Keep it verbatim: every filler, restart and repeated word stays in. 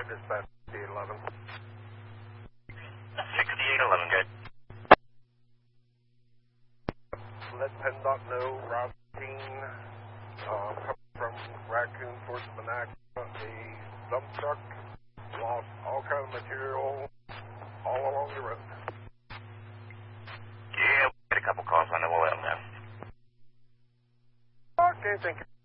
dispatch sixty-eight eleven. sixty-eight eleven, good. Let PennDOT know, Route eighteen, uh, coming from Raccoon towards Monaca, a dump truck lost all kind of material all along the road. Yeah, we'll get a couple calls on it, we'll let them know. Okay, thank you.